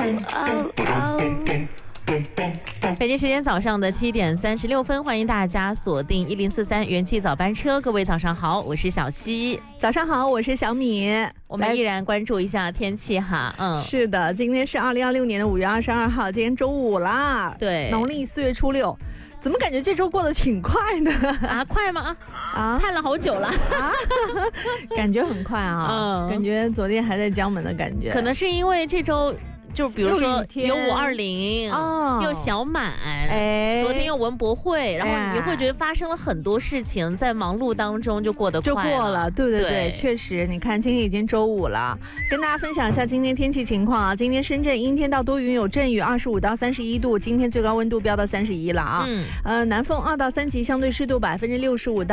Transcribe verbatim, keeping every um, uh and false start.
北京时间早上的七点三十六分，欢迎大家锁定一零四三元气早班车。各位早上好，我是小溪。 早上好，我是小米。 我们依然关注一下天气哈。嗯， 是的，今天是二零二六年的五月二十二号，今天周五啦。 对， 农历四月初六。怎么感觉这周过得挺快的啊？快吗？ 啊， 看了好久了啊， 感觉很快啊，嗯，感觉昨天还在江门的感觉。 可能是因为这周。就比如说有五二零，哦，又小满，哎，昨天又文博会，然后你会觉得发生了很多事情，在忙碌当中就过得快了， 就过了，对对 对, 对，确实，你看今天已经周五了，跟大家分享一下今天天气情况啊。今天深圳阴天到多云有阵雨，二十五到三十一度，今天最高温度飙到三十一了啊，嗯，呃，南风二到三级，相对湿度百分之六十五到。